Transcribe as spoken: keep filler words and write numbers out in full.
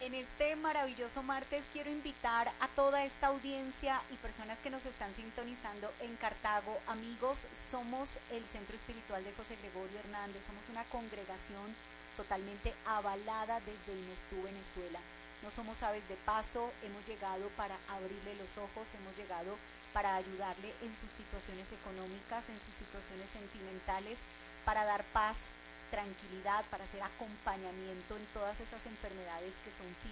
En este maravilloso martes quiero invitar a toda esta audiencia y personas que nos están sintonizando en Cartago. Amigos, somos el Centro Espiritual de José Gregorio Hernández, somos una congregación totalmente avalada desde Inestú, Venezuela. No somos aves de paso, hemos llegado para abrirle los ojos, hemos llegado para ayudarle en sus situaciones económicas, en sus situaciones sentimentales, para dar paz, tranquilidad, para hacer acompañamiento en todas esas enfermedades que son